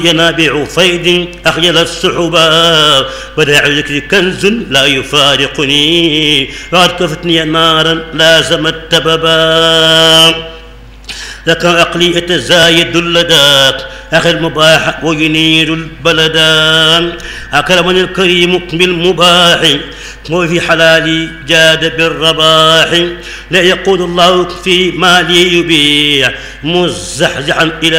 ينابيع فيض أخجل السحبا وداع ذكر كنز لا يفارقني وقد كفتني نارا لازم التببا لك عقلي يتزايد اللدى أخي المباح وينير البلدان أكرمني الكريم بالمباح وفي حلالي جاد بالرباح لا يقول الله في مالي يبيع مزحزحا إلى